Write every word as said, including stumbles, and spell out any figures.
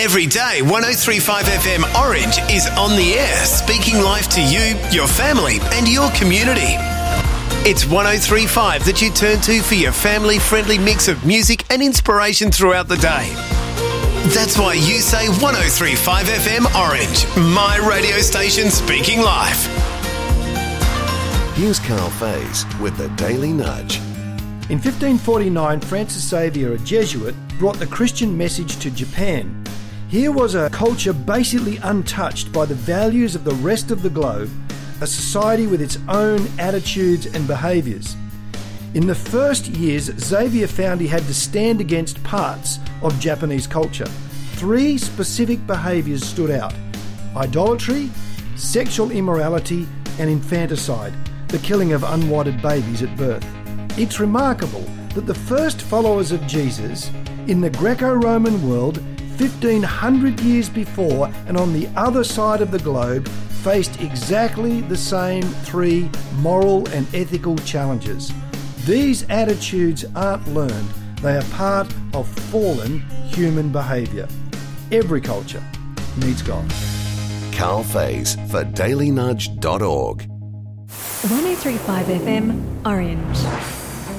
Every day, one oh three point five F M Orange is on the air, speaking life to you, your family and your community. It's one oh three point five that you turn to for your family-friendly mix of music and inspiration throughout the day. That's why you say one oh three point five F M Orange, my radio station speaking life. Here's Carl Faze with the Daily Nudge. In fifteen forty-nine, Francis Xavier, a Jesuit, brought the Christian message to Japan. Here was a culture basically untouched by the values of the rest of the globe, a society with its own attitudes and behaviours. In the first years, Xavier found he had to stand against parts of Japanese culture. Three specific behaviours stood out: idolatry, sexual immorality and infanticide, the killing of unwanted babies at birth. It's remarkable that the first followers of Jesus in the Greco-Roman world fifteen hundred years before and on the other side of the globe faced exactly the same three moral and ethical challenges. These attitudes aren't learned, they are part of fallen human behaviour. Every culture needs God. Carl Faze for daily nudge dot org. one oh three point five F M Orange.